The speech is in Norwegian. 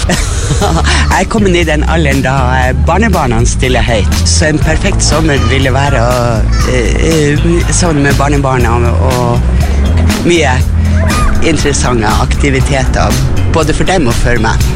Jeg er kommet i den alderen da barnebarna stiller høyt, så en perfekt sommer ville være sammen med barnebarna og mye interessante aktiviteter, både for dem og for meg.